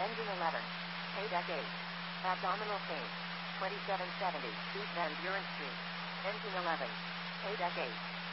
Engine 11. Pay deck 8. Abdominal pain. 2770 East Van Buren Street. Engine 11. Pay deck 8.